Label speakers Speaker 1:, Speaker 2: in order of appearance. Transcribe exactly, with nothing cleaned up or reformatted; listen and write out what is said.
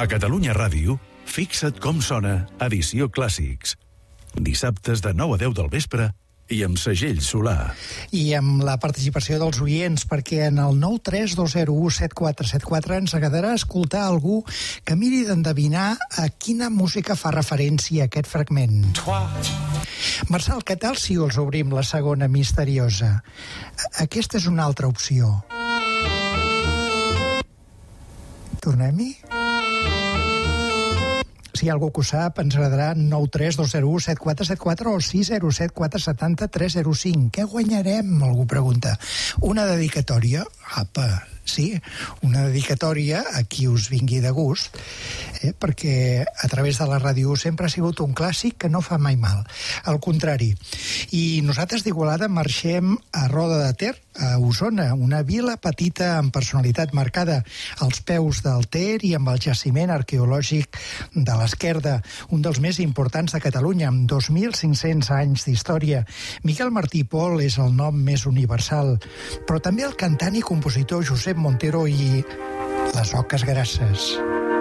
Speaker 1: A Catalunya Ràdio, fixa't com sona Edició Clàssics. Dissabtes de nou a deu del vespre i amb segell Solà.
Speaker 2: I amb la participació dels oients, perquè en el nou tres dos zero u set quatre set quatre ens agradarà escoltar algú que miri d'endevinar a quina música fa referència aquest fragment. Marçal, què tal si us obrim la segona misteriosa? Aquesta és una altra opció. Tornem-hi? Si hi ha algú que ho sap, ens agradarà nou tres dos zero u set quatre set quatre o sis zero set quatre set zero tres zero cinc. Què guanyarem? Algú pregunta. Una dedicatòria? Apa, sí, una dedicatòria a qui us vingui de gust, eh? perquè a través de la ràdio sempre ha sigut un clàssic que no fa mai mal. Al contrari. I nosaltres d'Igualada marxem a Roda de Ter, a Osona, una vila petita amb personalitat marcada als peus del Ter i amb el jaciment arqueològic de l'Esquerda, un dels més importants de Catalunya, amb dos mil cinc-cents anys d'història. Miquel Martí i Pol és el nom més universal, però també el cantant i compositor Josep Montero i les Oques Grasses.